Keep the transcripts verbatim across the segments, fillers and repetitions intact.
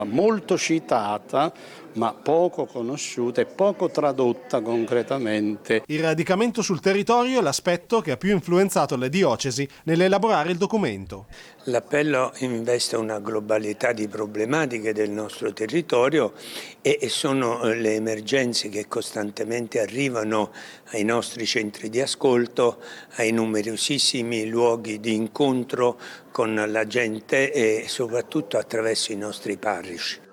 Molto citata, ma poco conosciuta e poco tradotta concretamente. Il radicamento sul territorio è l'aspetto che ha più influenzato le diocesi nell'elaborare il documento. L'appello investe una globalità di problematiche del nostro territorio e sono le emergenze che costantemente arrivano ai nostri centri di ascolto, ai numerosissimi luoghi di incontro con la gente e soprattutto attraverso i nostri parish.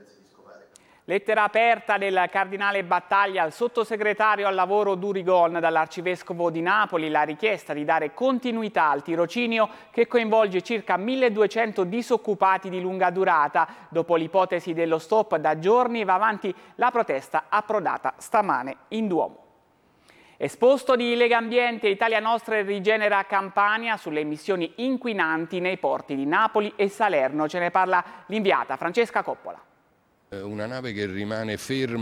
Lettera aperta del cardinale Battaglia al sottosegretario al lavoro Durigon dall'arcivescovo di Napoli, la richiesta di dare continuità al tirocinio che coinvolge circa milleduecento disoccupati di lunga durata. Dopo l'ipotesi dello stop da giorni va avanti la protesta approdata stamane in Duomo. Esposto di Legambiente, Italia Nostra e Rigenera Campania sulle emissioni inquinanti nei porti di Napoli e Salerno. Ce ne parla l'inviata Francesca Coppola. Una nave che rimane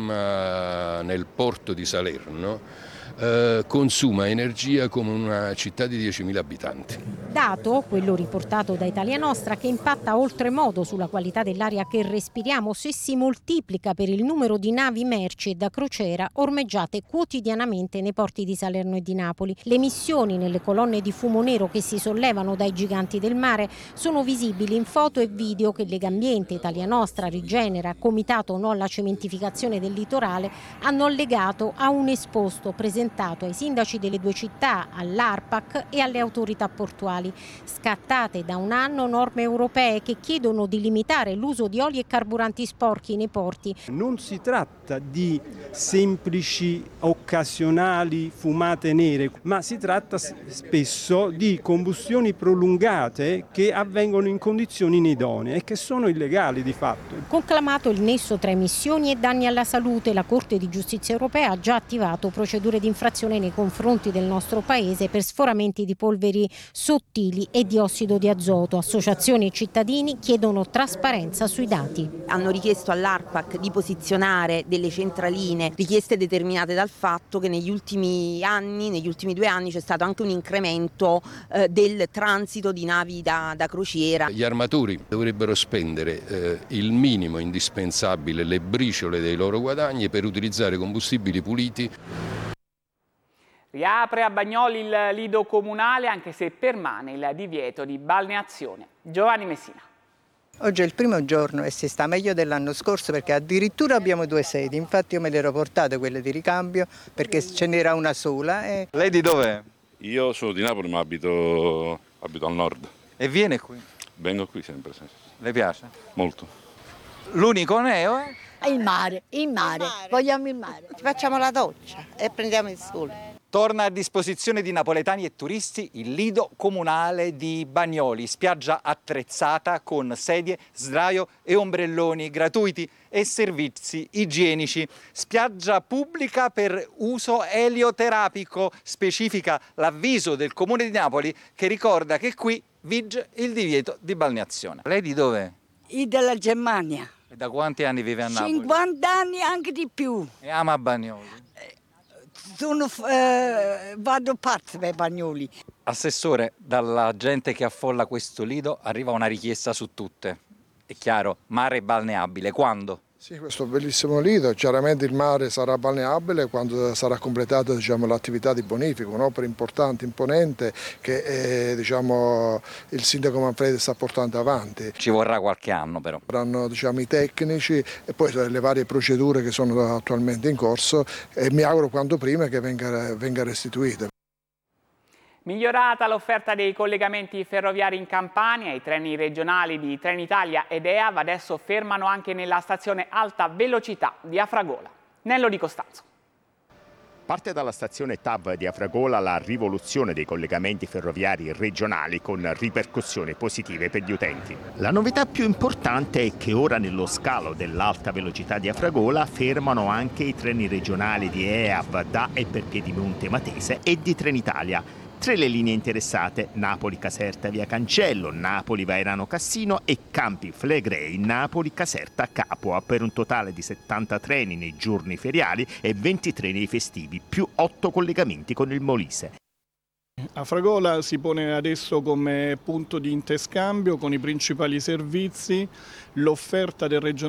ferma nel porto di Salerno eh, consuma energia come una città di diecimila abitanti. Dato, quello riportato da Italia Nostra, che impatta oltremodo sulla qualità dell'aria che respiriamo se si moltiplica per il numero di navi merci e da crociera ormeggiate quotidianamente nei porti di Salerno e di Napoli. Le emissioni nelle colonne di fumo nero che si sollevano dai giganti del mare sono visibili in foto e video che Legambiente, Italia Nostra, Rigenera, Comitato No alla Cementificazione del Litorale hanno allegato a un esposto presentato ai sindaci delle due città, all'ARPAC e alle autorità portuali. Scattate da un anno norme europee che chiedono di limitare l'uso di oli e carburanti sporchi nei porti. Non si tratta di semplici occasionali fumate nere, ma si tratta spesso di combustioni prolungate che avvengono in condizioni inidonee e che sono illegali di fatto. Conclamato il nesso tra emissioni e danni alla salute, la Corte di Giustizia Europea ha già attivato procedure di infrazione nei confronti del nostro Paese per sforamenti di polveri sottili e di ossido di azoto. Associazioni e cittadini chiedono trasparenza sui dati. Hanno richiesto all'ARPAC di posizionare delle centraline, richieste determinate dal fatto che negli ultimi anni, negli ultimi due anni c'è stato anche un incremento eh, del transito di navi da, da crociera. Gli armatori dovrebbero spendere eh, il minimo indispensabile, le briciole dei loro guadagni per utilizzare combustibili puliti. Riapre a Bagnoli il lido comunale anche se permane il divieto di balneazione. Giovanni Messina. Oggi è il primo giorno e si sta meglio dell'anno scorso perché addirittura abbiamo due sedi, infatti io me le ero portate quelle di ricambio perché ce n'era una sola. E... Lei di dov'è? Io sono di Napoli ma abito, abito al nord. E viene qui? Vengo qui sempre. Sì. Le piace? Molto. L'unico neo è? Il mare, il mare, il mare, vogliamo il mare. Ci facciamo la doccia e prendiamo il sole. Torna a disposizione di napoletani e turisti il lido comunale di Bagnoli, spiaggia attrezzata con sedie, sdraio e ombrelloni gratuiti e servizi igienici. Spiaggia pubblica per uso elioterapico, specifica l'avviso del Comune di Napoli che ricorda che qui vige il divieto di balneazione. Lei di dove? Io della Germania. E da quanti anni vive a Napoli? cinquanta anni, anche di più. E ama Bagnoli? Sono, eh, vado pazzo per Bagnoli. Assessore, dalla gente che affolla questo lido arriva una richiesta su tutte. È chiaro, mare balneabile, quando? Sì, questo bellissimo lido, chiaramente il mare sarà balneabile quando sarà completata diciamo, l'attività di bonifica, un'opera importante, imponente che eh, diciamo, il sindaco Manfredi sta portando avanti. Ci vorrà qualche anno però. Saranno diciamo, i tecnici e poi le varie procedure che sono attualmente in corso e mi auguro quanto prima che venga, venga restituita. Migliorata l'offerta dei collegamenti ferroviari in Campania, i treni regionali di Trenitalia ed E A V adesso fermano anche nella stazione Alta Velocità di Afragola. Nello Di Costanzo. Parte dalla stazione T A V di Afragola la rivoluzione dei collegamenti ferroviari regionali con ripercussioni positive per gli utenti. La novità più importante è che ora nello scalo dell'Alta Velocità di Afragola fermano anche i treni regionali di E A V da e per Piedimonte Matese e di Trenitalia. Tre le linee interessate: Napoli Caserta via Cancello, Napoli Vairano Cassino e Campi Flegrei Napoli Caserta Capua, per un totale di settanta treni nei giorni feriali e ventitré nei festivi, più otto collegamenti con il Molise. Afragola si pone adesso come punto di interscambio con i principali servizi, l'offerta del regionale